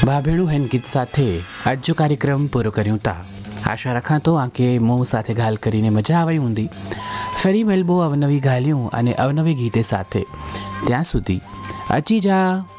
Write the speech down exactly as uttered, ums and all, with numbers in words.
ભાભેણું હેન ગીત સાથે આજનો કાર્યક્રમ પૂરો કર્યું તા આશા રખાં તો આંકે મોં સાથે ઘાલ કરીને મજા આવી ઊંધી ફરી મેલબો અવનવી ઘાલ્યું અને અવનવી ગીતે સાથે ત્યાં સુધી અચી જા